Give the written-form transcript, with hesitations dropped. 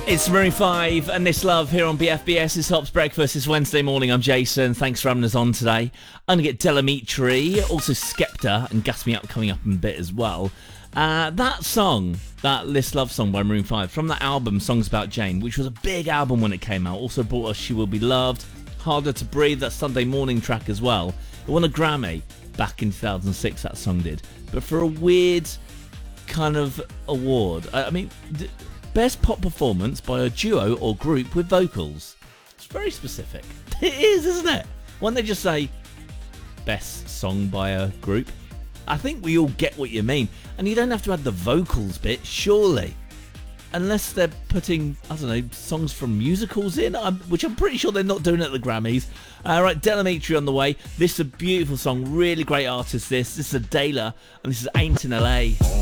It's Maroon 5 and This Love here on BFBS. It's Hops Breakfast. It's Wednesday morning. I'm Jason. Thanks for having us on today. I'm going to get Delamitri, also Skepta and Gas Me Up coming up in a bit as well. That song, that This Love song by Maroon 5 from that album Songs About Jane, which was a big album when it came out, also brought us She Will Be Loved, Harder to Breathe, that Sunday morning track as well. It won a Grammy back in 2006, that song did. But for a weird kind of award, Best Pop Performance by a Duo or Group with Vocals. It's very specific. It is, isn't it? Why don't they just say Best Song by a Group? I think we all get what you mean. And you don't have to add the vocals bit, surely. Unless they're putting, I don't know, songs from musicals in, which I'm pretty sure they're not doing at the Grammys. Right, Delamitri on the way. This is a beautiful song, really great artist this. This is Adela, and this is Ain't in LA.